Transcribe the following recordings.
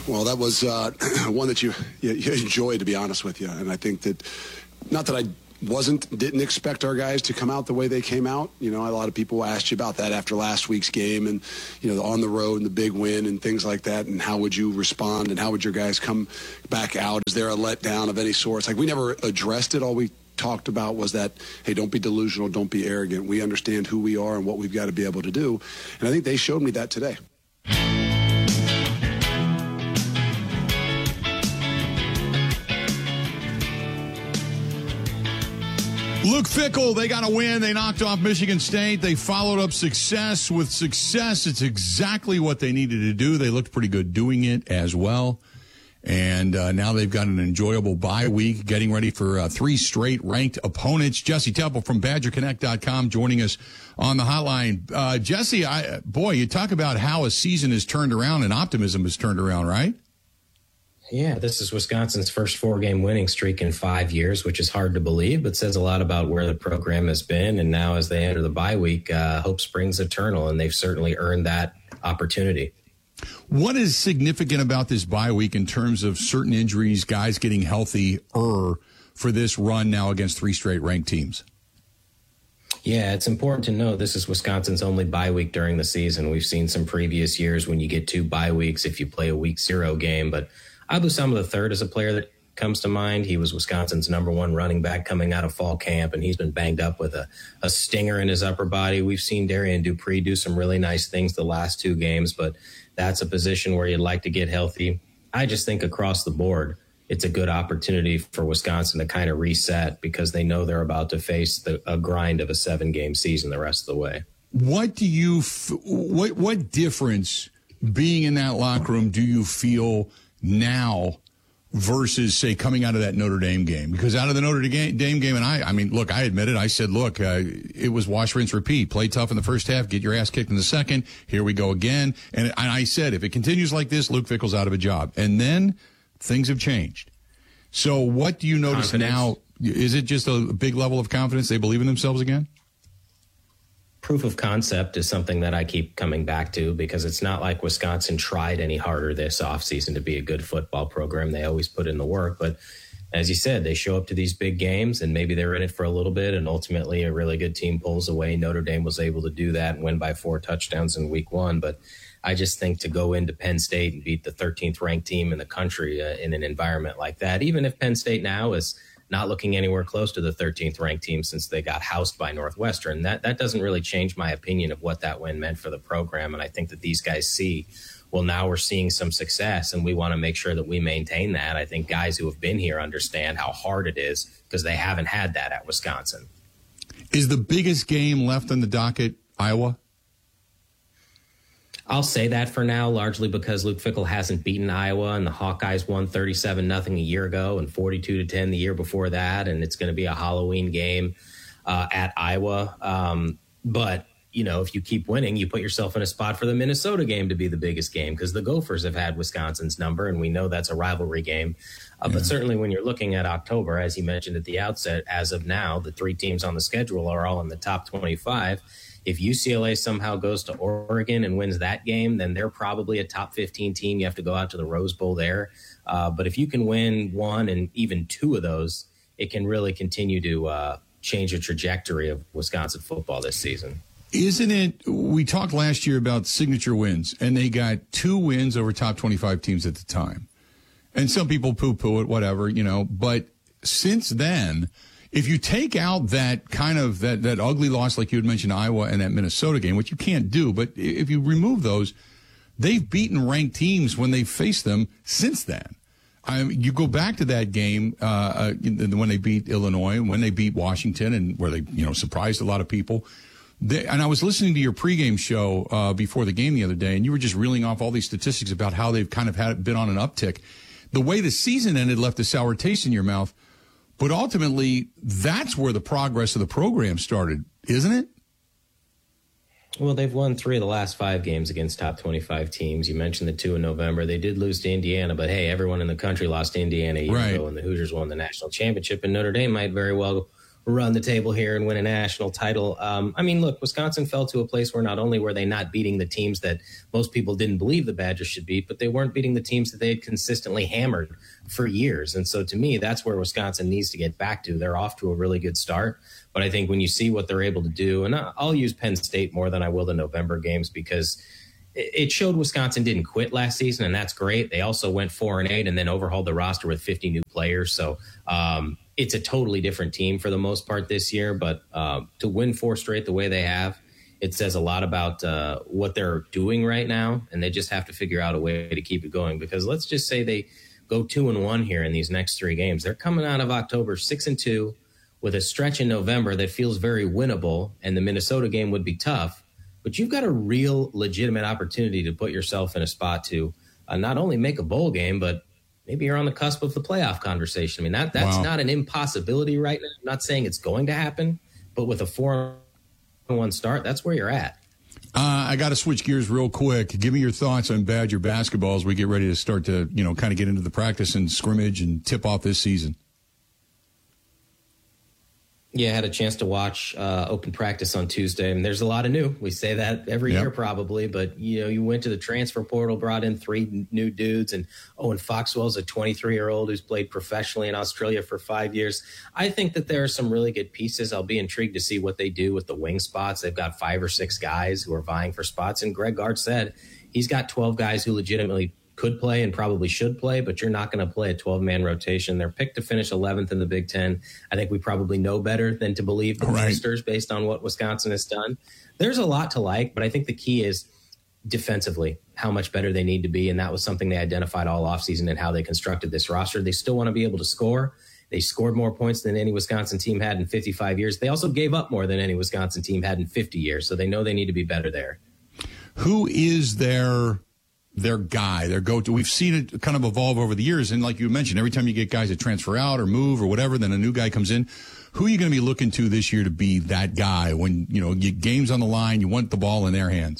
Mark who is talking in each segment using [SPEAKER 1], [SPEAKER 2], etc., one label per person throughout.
[SPEAKER 1] Well, that was one that you enjoyed, to be honest with you. And I think that, not that I didn't expect our guys to come out the way they came out. You know, a lot of people asked you about that after last week's game and, you know, on the road and the big win and things like that. And how would you respond and how would your guys come back out? Is there a letdown of any sort? Like, we never addressed it. All we talked about was that, hey, don't be delusional, don't be arrogant. We understand who we are and what we've got to be able to do. And I think they showed me that today.
[SPEAKER 2] Luke Fickell, they got a win. They knocked off Michigan State. They followed up success with success. It's exactly what they needed to do. They looked pretty good doing it as well. And now they've got an enjoyable bye week, getting ready for 3 straight ranked opponents. Jesse Temple from BadgerConnect.com joining us on the hotline. Jesse, you talk about how a season has turned around and optimism has turned around, right?
[SPEAKER 3] Yeah, this is Wisconsin's first 4-game winning streak in 5 years, which is hard to believe, but says a lot about where the program has been. And now as they enter the bye week, hope springs eternal, and they've certainly earned that opportunity.
[SPEAKER 2] What is significant about this bye week in terms of certain injuries, guys getting healthier for this run now against 3 straight ranked teams?
[SPEAKER 3] Yeah, it's important to know this is Wisconsin's only bye week during the season. We've seen some previous years when you get 2 bye weeks if you play a week 0 game, but Abu Sama III is a player that comes to mind. He was Wisconsin's #1 running back coming out of fall camp, and he's been banged up with a stinger in his upper body. We've seen Darian Dupree do some really nice things the last 2 games, but that's a position where you'd like to get healthy. I just think across the board, it's a good opportunity for Wisconsin to kind of reset because they know they're about to face a grind of a 7-game season the rest of the way.
[SPEAKER 2] What do you what difference being in that locker room do you feel now versus, say, coming out of that Notre Dame game? Because out of the Notre Dame game, and I mean, look, I admit it. I said, look, it was wash, rinse, repeat. Play tough in the first half, get your ass kicked in the second. Here we go again. And I said, if it continues like this, Luke Fickell's out of a job. And then things have changed. So what do you notice now? Is it just a big level of confidence? They believe in themselves again?
[SPEAKER 3] Proof of concept is something that I keep coming back to because it's not like Wisconsin tried any harder this offseason to be a good football program. They always put in the work. But as you said, they show up to these big games and maybe they're in it for a little bit. And ultimately a really good team pulls away. Notre Dame was able to do that and win by 4 touchdowns in week 1. But I just think to go into Penn State and beat the 13th ranked team in the country in an environment like that, even if Penn State now is not looking anywhere close to the 13th ranked team since they got housed by Northwestern. That doesn't really change my opinion of what that win meant for the program. And I think that these guys see, well, now we're seeing some success and we want to make sure that we maintain that. I think guys who have been here understand how hard it is because they haven't had that at Wisconsin.
[SPEAKER 2] Is the biggest game left on the docket Iowa?
[SPEAKER 3] I'll say that for now, largely because Luke Fickell hasn't beaten Iowa, and the Hawkeyes won 37-0 a year ago and 42-10 the year before that, and it's going to be a Halloween game at Iowa. But, you know, if you keep winning, you put yourself in a spot for the Minnesota game to be the biggest game because the Gophers have had Wisconsin's number, and we know that's a rivalry game. But certainly when you're looking at October, as you mentioned at the outset, as of now, the 3 teams on the schedule are all in the top 25. If UCLA somehow goes to Oregon and wins that game, then they're probably a top 15 team. You have to go out to the Rose Bowl there. But if you can win 1 and even 2 of those, it can really continue to change the trajectory of Wisconsin football this season.
[SPEAKER 2] Isn't it? We talked last year about signature wins, and they got 2 wins over top 25 teams at the time. And some people poo-poo it, whatever, you know. But since then, if you take out that kind of that ugly loss, like you had mentioned, Iowa and that Minnesota game, which you can't do, but if you remove those, they've beaten ranked teams when they've faced them since then. You go back to that game when they beat Illinois, when they beat Washington, and where they surprised a lot of people. And I was listening to your pregame show before the game the other day, and you were just reeling off all these statistics about how they've kind of been on an uptick. The way the season ended left a sour taste in your mouth. But ultimately, that's where the progress of the program started, isn't it?
[SPEAKER 3] Well, they've won 3 of the last 5 games against top 25 teams. You mentioned the 2 in November. They did lose to Indiana, but hey, everyone in the country lost to Indiana a year ago, and the Hoosiers won the national championship, and Notre Dame might very well run the table here and win a national title. I mean, look, Wisconsin fell to a place where not only were they not beating the teams that most people didn't believe the Badgers should beat, but they weren't beating the teams that they had consistently hammered for years. And so to me, that's where Wisconsin needs to get back to. They're off to a really good start. But I think when you see what they're able to do, and I'll use Penn State more than I will the November games, because it showed Wisconsin didn't quit last season, and that's great. They also went 4-8 and then overhauled the roster with 50 new players. So it's a totally different team for the most part this year. But to win 4 straight the way they have, it says a lot about what they're doing right now, and they just have to figure out a way to keep it going. Because let's just say they go 2-1 here in these next 3 games. They're coming out of October 6-2 with a stretch in November that feels very winnable, and the Minnesota game would be tough. But you've got a real legitimate opportunity to put yourself in a spot to not only make a bowl game, but maybe you're on the cusp of the playoff conversation. I mean, that's not an impossibility right now. I'm not saying it's going to happen, but with a 4-1 start, that's where you're at.
[SPEAKER 2] I got to switch gears real quick. Give me your thoughts on Badger basketball as we get ready to start to, kind of get into the practice and scrimmage and tip off this season.
[SPEAKER 3] Yeah, I had a chance to watch open practice on Tuesday, and there's a lot of new. We say that every year probably, but, you went to the transfer portal, brought in 3 new dudes, and Owen Foxwell's a 23-year-old who's played professionally in Australia for 5 years. I think that there are some really good pieces. I'll be intrigued to see what they do with the wing spots. They've got 5 or 6 guys who are vying for spots, and Greg Gard said he's got 12 guys who legitimately could play and probably should play, but you're not going to play a 12-man rotation. They're picked to finish 11th in the Big Ten. I think we probably know better than to believe the Roosters based on what Wisconsin has done. There's a lot to like, but I think the key is defensively, how much better they need to be, and that was something they identified all offseason and how they constructed this roster. They still want to be able to score. They scored more points than any Wisconsin team had in 55 years. They also gave up more than any Wisconsin team had in 50 years, so they know they need to be better there.
[SPEAKER 2] Who is their guy, their go-to? We've seen it kind of evolve over the years, and like you mentioned, every time you get guys that transfer out or move or whatever, then a new guy comes in. Who are you going to be looking to this year to be that guy when, you get games on the line, you want the ball in their hands?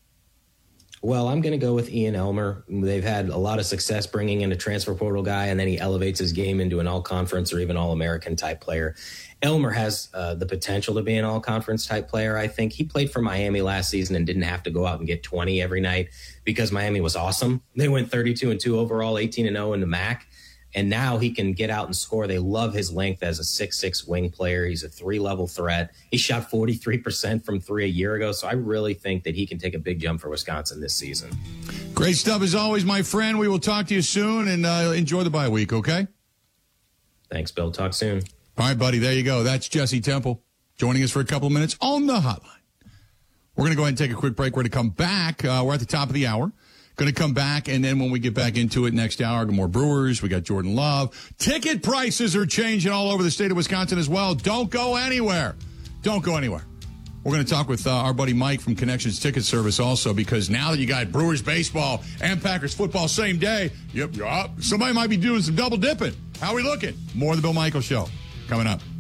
[SPEAKER 3] Well, I'm going to go with Ian Elmer. They've had a lot of success bringing in a transfer portal guy, and then he elevates his game into an all-conference or even all-American type player. Elmer has the potential to be an all-conference type player, I think. He played for Miami last season and didn't have to go out and get 20 every night because Miami was awesome. They went 32-2 overall, 18-0 in the MAC. And now he can get out and score. They love his length as a 6'6" wing player. He's a 3-level threat. He shot 43% from 3 a year ago. So I really think that he can take a big jump for Wisconsin this season.
[SPEAKER 2] Great stuff as always, my friend. We will talk to you soon, and enjoy the bye week, okay?
[SPEAKER 3] Thanks, Bill. Talk soon.
[SPEAKER 2] All right, buddy. There you go. That's Jesse Temple joining us for a couple of minutes on the hotline. We're going to go ahead and take a quick break. We're going to come back. We're at the top of the hour. Going to come back, and then when we get back into it next hour, more Brewers. We got Jordan Love. Ticket prices are changing all over the state of Wisconsin as well. Don't go anywhere. Don't go anywhere. We're going to talk with our buddy Mike from Connections Ticket Service also, because now that you got Brewers baseball and Packers football same day, somebody might be doing some double dipping. How are we looking? More of the Bill Michaels Show coming up.